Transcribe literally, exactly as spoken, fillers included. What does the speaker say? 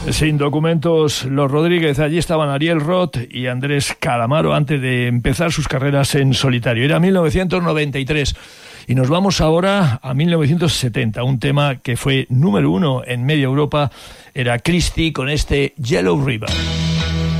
Sin documentos, los Rodríguez. Allí estaban Ariel Roth y Andrés Calamaro antes de empezar sus carreras en solitario. Era mil novecientos noventa y tres. Y nos vamos ahora a mil novecientos setenta. Un tema que fue número uno en media Europa era Christie con este Yellow River.